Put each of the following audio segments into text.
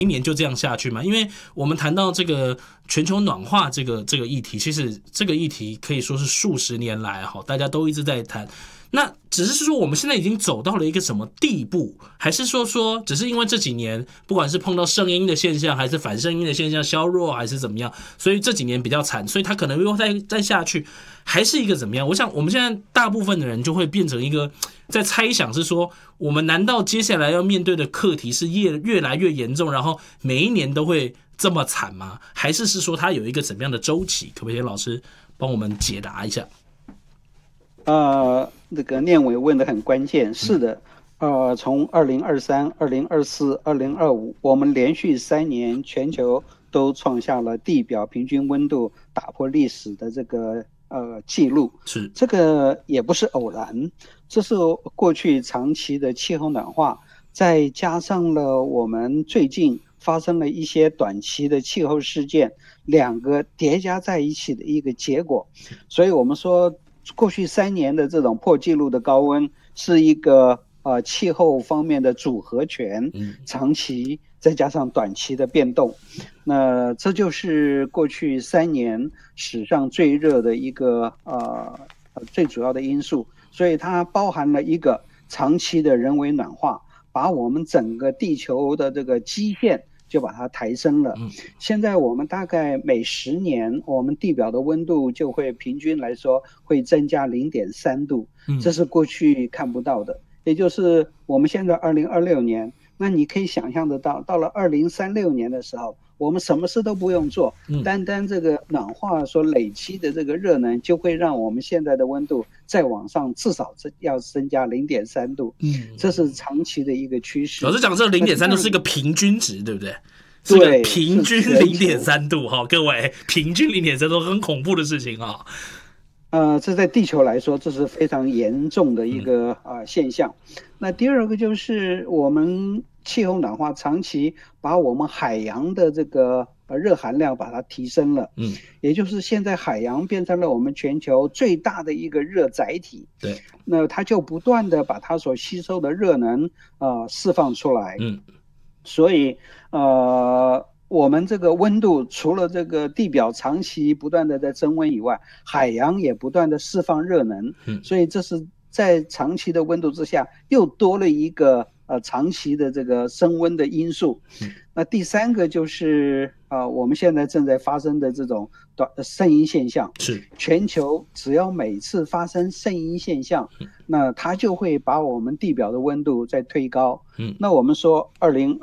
一年就这样下去吗？因为我们谈到这个全球暖化这个议题，其实这个议题可以说是数十年来大家都一直在谈。那只是说我们现在已经走到了一个什么地步，还是说只是因为这几年不管是碰到圣婴的现象，还是反圣婴的现象削弱，还是怎么样，所以这几年比较惨，所以它可能又再下去，还是一个怎么样？我想我们现在大部分的人就会变成一个在猜想，是说我们难道接下来要面对的课题是越来越严重，然后每一年都会这么惨吗？还是说它有一个怎么样的周期？可不可以老师帮我们解答一下？ 那个念伟问的很关键，是的，从2023、2024、2025，我们连续3年全球都创下了地表平均温度打破历史的这个记录， 是这个也不是偶然，这是过去长期的气候暖化，再加上了我们最近发生了一些短期的气候事件，两个叠加在一起的一个结果，所以我们说。过去3年的这种破纪录的高温，是一个气候方面的组合拳，长期再加上短期的变动，那这就是过去3年史上最热的一个最主要的因素，所以它包含了一个长期的人为暖化，把我们整个地球的这个基线就把它抬升了。现在我们大概每10年，我们地表的温度就会平均来说会增加0.3度，这是过去看不到的。也就是我们现在2026年，那你可以想象得到，到了2036年的时候，我们什么事都不用做，单单这个暖化所累积的这个热能，就会让我们现在的温度再往上至少要增加0.3度。这是长期的一个趋势。 老师讲这0.3度是一个平均值，对不对？是个平均0.3度哈，各位，平均0.3度很恐怖的事情啊。 这在地球来说，这是非常严重的一个现象。那第二个就是我们气候暖化长期把我们海洋的这个热含量把它提升了，也就是现在海洋变成了我们全球最大的一个热载体。 对， 那它就不断的把它所吸收的热能释放出来。所以我们这个温度除了这个地表长期不断的在增温以外，海洋也不断的释放热能，所以这是在长期的温度之下又多了一个长期的这个升温的因素。那第3个就是我们现在正在发生的这种圣婴现象， 是全球只要每次发生圣婴现象，那它就会把我们地表的温度再推高。那我们说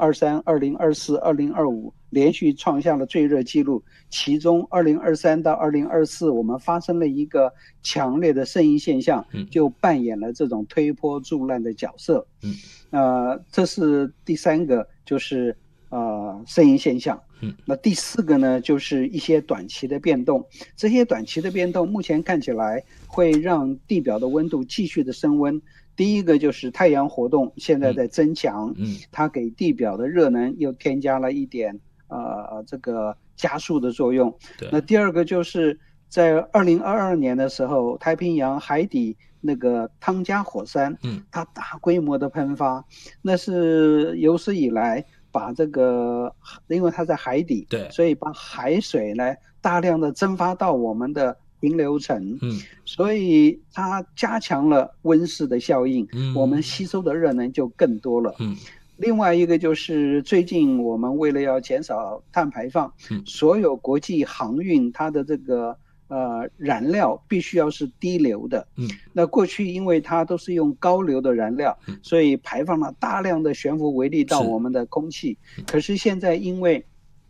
2023、2024、2025连续创下了最热纪录，其中2023到2024我们发生了一个强烈的圣婴现象，就扮演了这种推波助澜的角色。这是第3个，就是圣婴现象。那第4个呢，就是一些短期的变动。这些短期的变动目前看起来会让地表的温度继续的升温。第一个就是太阳活动现在在增强，它给地表的热能又添加了一点这个加速的作用。那第2个就是在2022年的时候，太平洋海底那个汤加火山，它大规模的喷发，那是有史以来把这个，因为它在海底，所以把海水呢大量的蒸发到我们的平流层，所以它加强了温室的效应，我们吸收的热能就更多了。另外一个就是最近我们为了要减少碳排放，所有国际航运它的这个燃料必须要是低流的。那过去因为它都是用高流的燃料，所以排放了大量的悬浮微粒到我们的空气。可是现在因为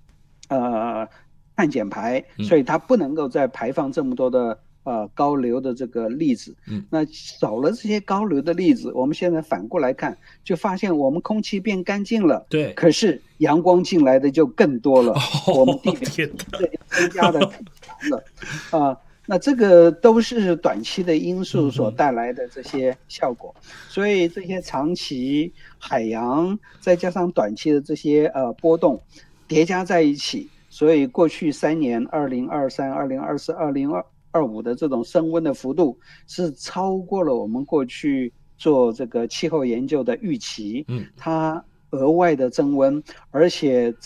碳减排，所以它不能够再排放这么多的高流的这个粒子。那少了这些高流的粒子，我们现在反过来看，就发现我们空气变干净了，可是阳光进来的就更多了，我们地表增加的更强了。那这个都是短期的因素所带来的这些效果，所以这些长期海洋再加上短期的这些波动叠加在一起，所以过去3年2023、2024、2025的这种升温的幅度是超过了我们过去做这个气候研究的预期，它额外的增温，而且